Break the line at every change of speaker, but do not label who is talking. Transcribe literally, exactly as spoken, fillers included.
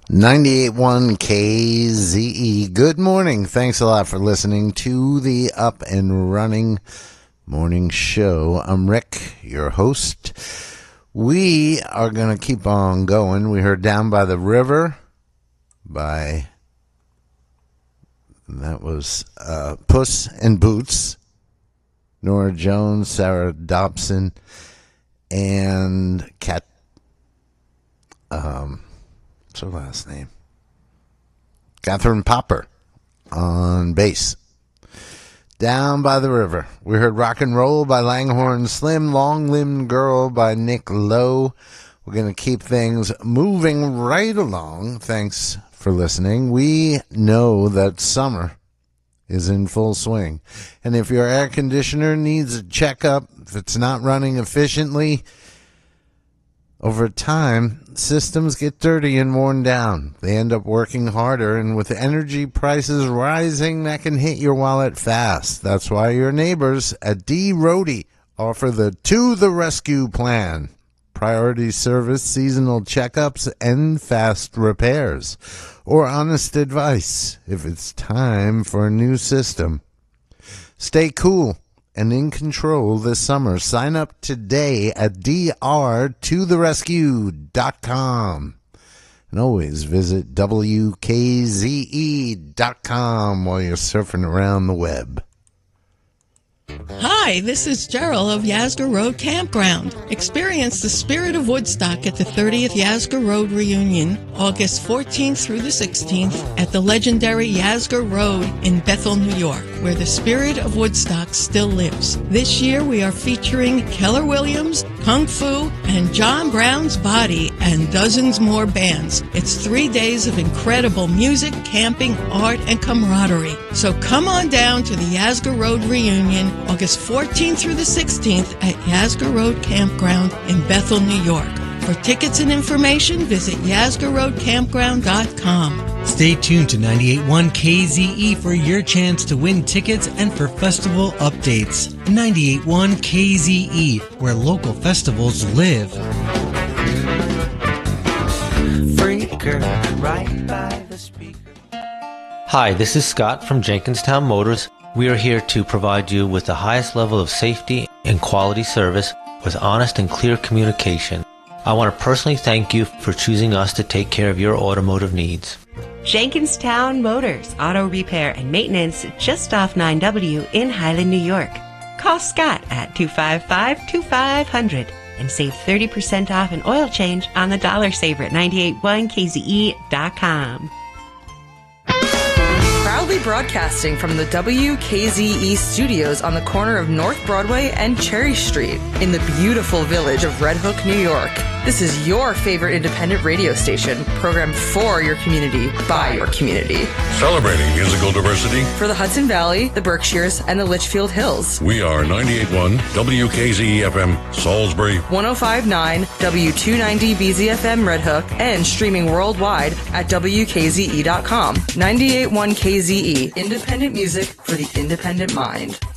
ninety-eight point one K Z E. Good morning. Thanks a lot for listening to the Up and Running Morning Show. I'm Rick, your host. We are going to keep on going. We heard Down by the River by, that was uh, Puss in Boots, Nora Jones, Sarah Dobson, and Kat, um, what's her last name? Catherine Popper on bass. Down by the River. We heard Rock and Roll by Langhorne Slim, Long Limbed Girl by Nick Lowe. We're going to keep things moving right along. Thanks for listening. We know that summer is in full swing. And if your air conditioner needs a checkup, if it's not running efficiently, over time, systems get dirty and worn down. They end up working harder, and with energy prices rising, that can hit your wallet fast. That's why your neighbors at D. Rohde offer the To the Rescue plan. Priority service, seasonal checkups, and fast repairs. Or honest advice if it's time for a new system. Stay cool and in control this summer. Sign up today at D R to the rescue dot com. And always visit W K Z E dot com while you're surfing around the web.
Hi, this is Gerald of Yasgur Road Campground. Experience the spirit of Woodstock at the thirtieth Yasgur Road Reunion, August fourteenth through the sixteenth, at the legendary Yasgur Road in Bethel, New York, where the spirit of Woodstock still lives. This year we are featuring Keller Williams, Kung Fu, and John Brown's Body, and dozens more bands. It's three days of incredible music, camping, art, and camaraderie. So come on down to the Yasgur Road Reunion, August fourteenth through the sixteenth at Yasgur Road Campground in Bethel, New York. For tickets and information, visit Yasgur Road Campground dot com.
Stay tuned to ninety-eight point one K Z E for your chance to win tickets and for festival updates. ninety-eight point one K Z E, where local festivals live.
Freaker, right by the speaker.
Hi, this is Scott from Jenkinstown Motors. We are here to provide you with the highest level of safety and quality service with honest and clear communication. I want to personally thank you for choosing us to take care of your automotive needs.
Jenkinstown Motors, auto repair and maintenance just off nine W in Highland, New York. Call Scott at two five five, two five zero zero and save thirty percent off an oil change on the Dollar Saver at ninety-eight point one K Z E dot com.
Proudly broadcasting from the W K Z E studios on the corner of North Broadway and Cherry Street in the beautiful village of Red Hook, New York. This is your favorite independent radio station, programmed for your community, by your community.
Celebrating musical diversity
for the Hudson Valley, the Berkshires, and the Litchfield Hills.
We are ninety-eight point one W K Z E F M, Salisbury,
one oh five point nine W two ninety B Z F M Red Hook, and streaming worldwide at W K Z E dot com. ninety-eight point one K Z E, independent music for the independent mind.